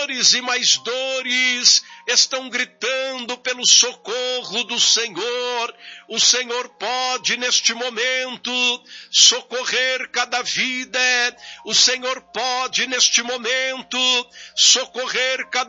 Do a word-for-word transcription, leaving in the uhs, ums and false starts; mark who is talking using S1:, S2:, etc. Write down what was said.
S1: dores e mais dores, estão gritando pelo socorro do Senhor. O Senhor pode, neste momento, socorrer cada vida. O Senhor pode, neste momento, socorrer cada